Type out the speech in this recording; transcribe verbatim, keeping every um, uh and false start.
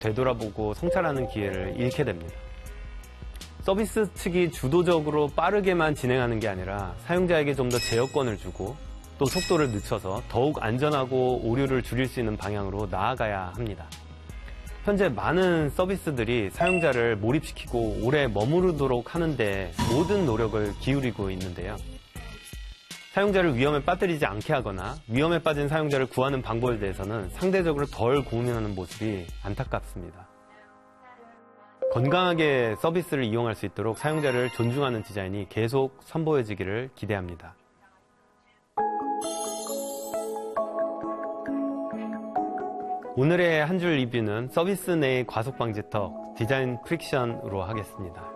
되돌아보고 성찰하는 기회를 잃게 됩니다. 서비스 측이 주도적으로 빠르게만 진행하는 게 아니라 사용자에게 좀 더 제어권을 주고 또 속도를 늦춰서 더욱 안전하고 오류를 줄일 수 있는 방향으로 나아가야 합니다. 현재 많은 서비스들이 사용자를 몰입시키고 오래 머무르도록 하는데 모든 노력을 기울이고 있는데요. 사용자를 위험에 빠뜨리지 않게 하거나 위험에 빠진 사용자를 구하는 방법에 대해서는 상대적으로 덜 고민하는 모습이 안타깝습니다. 건강하게 서비스를 이용할 수 있도록 사용자를 존중하는 디자인이 계속 선보여지기를 기대합니다. 오늘의 한 줄 리뷰는 서비스 내 과속 방지턱 디자인 프릭션으로 하겠습니다.